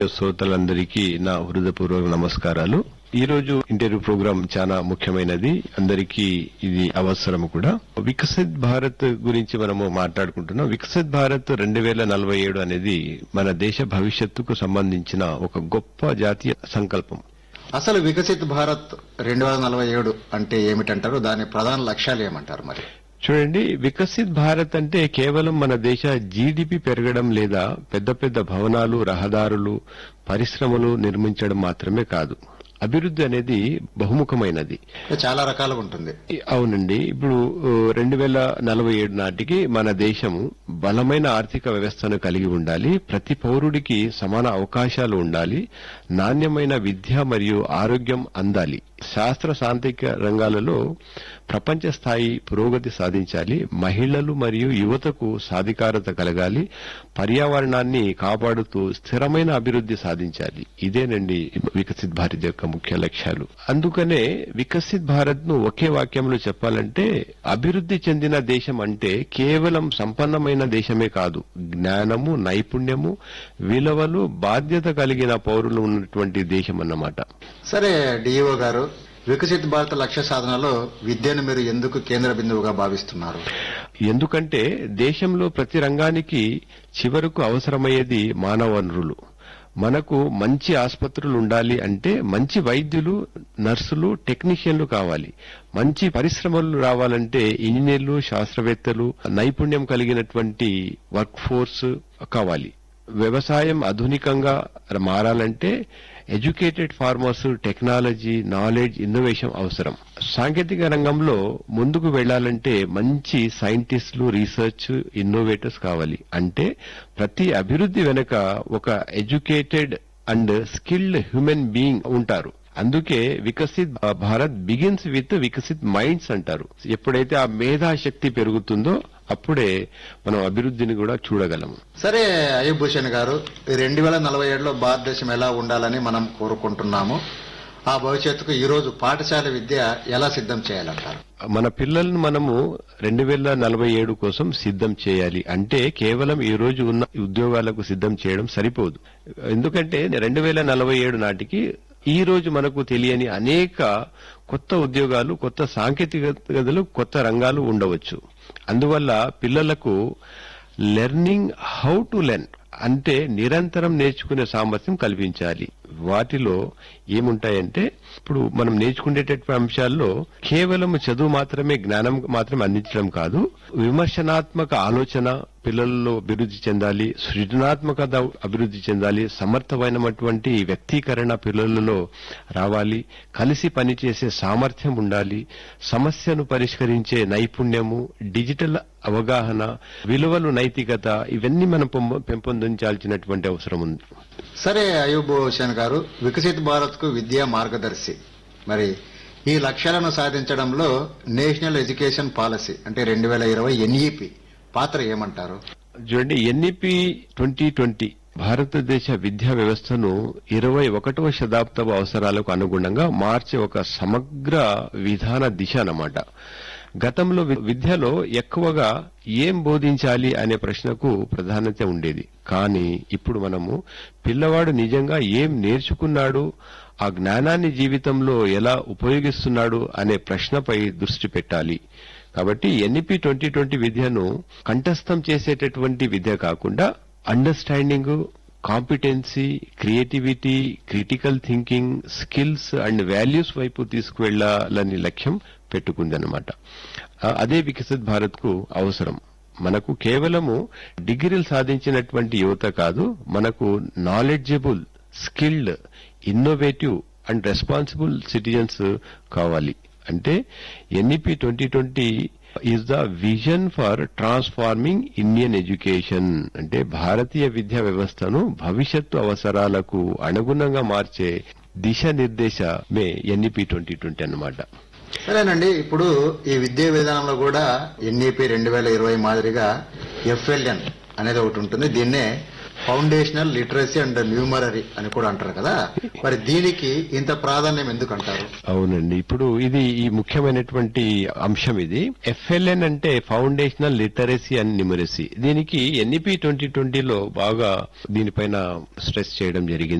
శ్రోతలందరికీ నా హృదయపూర్వక నమస్కారాలు. ఈ రోజు ఇంటర్వ్యూ ప్రోగ్రాం చాలా ముఖ్యమైనది, అందరికీ ఇది అవసరం కూడా. వికసిత్ భారత్ గురించి మనము మాట్లాడుకుంటున్నాం. వికసిత్ భారత్ 2047 అనేది మన దేశ భవిష్యత్తుకు సంబంధించిన ఒక గొప్ప జాతీయ సంకల్పం. అసలు వికసిత్ భారత్ 2047 అంటే ఏమిటంటారు? దాని ప్రధాన లక్ష్యాలు ఏమంటారు? మరి చూడండి, వికసిత్ భారత్ అంటే కేవలం మన దేశ జీడిపి పెరగడం లేదా పెద్ద పెద్ద భవనాలు, రహదారులు, పరిశ్రమలు నిర్మించడం మాత్రమే కాదు. అభివృద్ధి అనేది బహుముఖమైనది, చాలా రకాలుగా ఉంటుంది. అవునండి. ఇప్పుడు 2047 నాటికి మన దేశం బలమైన ఆర్థిక వ్యవస్థను కలిగి ఉండాలి, ప్రతి పౌరుడికి సమాన అవకాశాలు ఉండాలి, నాణ్యమైన విద్య మరియు ఆరోగ్యం అందాలి, శాస్త్ర సాంకేతిక రంగాలలో ప్రపంచ స్థాయి పురోగతి సాధించాలి, మహిళలు మరియు యువతకు సాధికారత కలగాలి, పర్యావరణాన్ని కాపాడుతూ స్థిరమైన అభివృద్ధి సాధించాలి. ఇదేనండి వికసిత్ భారత్ యొక్క ముఖ్య లక్ష్యాలు. అందుకనే వికసిత్ భారత్ ను ఒకే వాక్యంలో చెప్పాలంటే, అభివృద్ధి చెందిన దేశం అంటే కేవలం సంపన్నమైన దేశమే కాదు, జ్ఞానము, నైపుణ్యము, విలువలు, బాధ్యత కలిగిన పౌరులు ఉన్నటువంటి దేశం అన్నమాట. సరే డిఈఓ గారు, వికసిత్ భారత్ లక్ష్య సాధనలో విద్యను మీరు ఎందుకు కేంద్ర బిందువుగా భావిస్తున్నారు? ఎందుకంటే దేశంలో ప్రతి రంగానికి చివరకు అవసరమయ్యేది మానవ వనరులు. మనకు మంచి ఆసుపత్రులు ఉండాలి అంటే మంచి వైద్యులు, నర్సులు, టెక్నీషియన్లు కావాలి. మంచి పరిశ్రమలు రావాలంటే ఇంజనీర్లు, శాస్త్రవేత్తలు, నైపుణ్యం కలిగినటువంటి వర్క్ ఫోర్స్ కావాలి. వ్యవసాయం ఆధునికంగా మారాలంటే educated farmers, technology, knowledge, innovation అవసరం. సాంకేతిక రంగంలో ముందుకు వెళ్లాలంటే మంచి సైంటిస్టులు, రీసెర్చ్ ఇన్నోవేటర్స్ కావాలి. అంటే ప్రతి అభివృద్ధి వెనుక ఒక educated and skilled human being ఉంటారు. అందుకే Viksit Bharat begins with Viksit minds అంటారు. ఎప్పుడైతే ఆ మేధాశక్తి పెరుగుతుందో అప్పుడే మనం అభివృద్ధిని కూడా చూడగలము. సరే అయ్యూబ్ భూషణ్ గారు, 2047లో భారతదేశం ఎలా ఉండాలని మనం కోరుకుంటున్నాము? ఆ భవిష్యత్తుకు ఈ రోజు పాఠశాల విద్య ఎలా సిద్ధం చేయాలంటారు? మన పిల్లలను మనము 2047 కోసం సిద్ధం చేయాలి అంటే కేవలం ఈ రోజు ఉన్న ఉద్యోగాలకు సిద్ధం చేయడం సరిపోదు. ఎందుకంటే 2047 నాటికి ఈ రోజు మనకు తెలియని అనేక కొత్త ఉద్యోగాలు, కొత్త సాంకేతికతలు, కొత్త రంగాలు ఉండవచ్చు. అందువల్ల పిల్లలకు లెర్నింగ్ హౌ టు లెర్న్ అంటే నిరంతరం నేర్చుకునే సామర్థ్యం కల్పించాలి. వాటిలో ఏముంటాయంటే, ఇప్పుడు మనం నేర్చుకునేటటువంటి అంశాల్లో కేవలం చదువు మాత్రమే, జ్ఞానం మాత్రమే అందించడం కాదు, విమర్శనాత్మక ఆలోచన పిల్లల్లో అభివృద్ధి చెందాలి, సృజనాత్మకత అభివృద్ధి చెందాలి, సమర్థమైనటువంటి వ్యక్తీకరణ పిల్లలలో రావాలి, కలిసి పనిచేసే సామర్థ్యం ఉండాలి, సమస్యను పరిష్కరించే నైపుణ్యము, డిజిటల్ అవగాహన, విలువలు, నైతికత, ఇవన్నీ మనం పెంపొందించాల్సినటువంటి అవసరం ఉంది. సరే అయ్యూబ్ హుసేన్ గారు, వికసిత్ భారత్ కు విద్యా మార్గదర్శి, మరి ఈ లక్ష్యాలను సాధించడంలో నేషనల్ ఎడ్యుకేషన్ పాలసీ అంటే 2020 ఎన్ఈపి పాత్ర ఏమంటారు? చూడండి, ఎన్ఈపి 2020 భారతదేశ విద్యా వ్యవస్థను 21వ శతాబ్దపు అవసరాలకు అనుగుణంగా మార్చే ఒక సమగ్ర విధాన దిశ అన్నమాట. గతంలో విద్యలో ఎక్కువగా ఏం బోధించాలి అనే ప్రశ్నకు ప్రాధాన్యత ఉండేది. కానీ ఇప్పుడు మనము పిల్లవాడు నిజంగా ఏం నేర్చుకున్నాడు, ఆ జ్ఞానాన్ని జీవితంలో ఎలా ఉపయోగిస్తున్నాడు అనే ప్రశ్నపై దృష్టి పెట్టాలి. కాబట్టి ఎన్ఈపి 2020 విద్యను కంఠస్థం చేసేటటువంటి విద్య కాకుండా understanding, competency, creativity, critical thinking, skills and values వైపు తీసుకువెళ్లాలని లక్ష్యం పెట్టుకుందన్నమాట. అదే వికసిత్ భారత్ కు అవసరం. మనకు కేవలము డిగ్రీలు సాధించినటువంటి యువత కాదు, మనకు knowledgeable, skilled, innovative and responsible citizens కావాలి. అంటే NEP 2020 is the vision for transforming Indian education. అంటే భారతీయ విద్యా వ్యవస్థను భవిష్యత్తు అవసరాలకు అనుగుణంగా మార్చే దిశానిర్దేశమే ఎన్ఈపి 2020 అన్నమాట. సరేనండి, ఇప్పుడు ఈ విద్యా విధానంలో కూడా ఎన్ఈపి 2020 మాదిరిగా ఎఫ్ఎల్ఎన్ అనేది ఒకటి ఉంటుంది. దీన్నే ఫౌండేషనల్ లిటరసీ అండ్ న్యూమరరీ అని కూడా అంటారు కదా, మరి దీనికి ఇంత ప్రాధాన్యం ఎందుకు అంటారు? అవునండి, ఇప్పుడు ఇది ఈ ముఖ్యమైనటువంటి అంశం. ఇది FLN అంటే ఫౌండేషనల్ లిటరసీ అండ్ న్యూమరసీ. దీనికి NEP 2020లో బాగా దీనిపైన స్ట్రెస్ చేయడం జరిగింది.